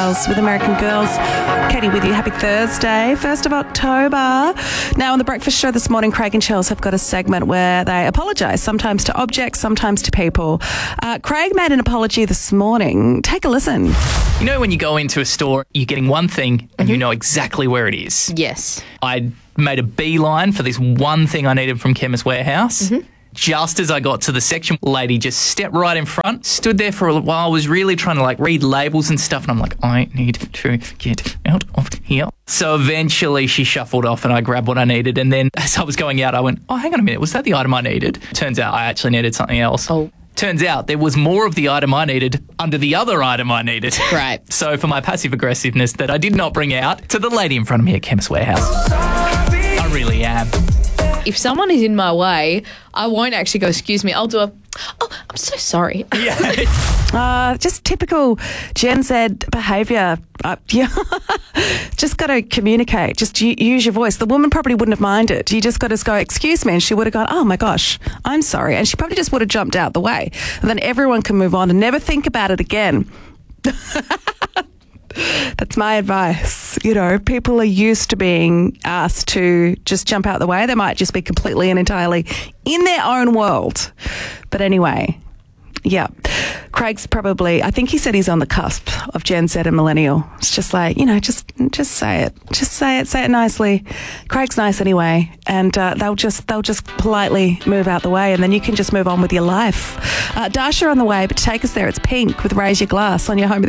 Chels with American Girls. Katie with you. Happy Thursday, 1st of October. Now, on the breakfast show this morning, Craig and Chels have got a segment where they apologise, sometimes to objects, sometimes to people. Craig made an apology this morning. Take a listen. You know when you go into a store, you're getting one thing and you know exactly where it is? Yes. I made a beeline for this one thing I needed from Chemist Warehouse. Just as I got to the section, lady just stepped right in front, stood there for a while, was really trying to read labels and stuff, and I'm like, I need to get out of here. So eventually she shuffled off and I grabbed what I needed, and then as I was going out, I went, oh, hang on a minute, was that the item I needed? Turns out I actually needed something else. Oh. Turns out there was more of the item I needed under the other item I needed. Right. So for my passive aggressiveness that I did not bring out to the lady in front of me at Chemist Warehouse. I really am. If someone is in my way, I won't actually go, excuse me. I'll do I'm so sorry. Yeah. Just typical Gen Z behaviour. Just got to communicate. Just use your voice. The woman probably wouldn't have minded. You just got to go, excuse me, and she would have gone, oh my gosh, I'm sorry. And she probably just would have jumped out the way. And then everyone can move on and never think about it again. That's my advice. You know, people are used to being asked to just jump out the way. They might just be completely and entirely in their own world. But anyway, yeah. Craig's probably, I think he said he's on the cusp of Gen Z and millennial. It's just like, you know, just say it. Just say it nicely. Craig's nice anyway. And they'll just politely move out the way, and then you can just move on with your life. Dasha on the way, but to take us there, it's Pink with Raise Your Glass on your home.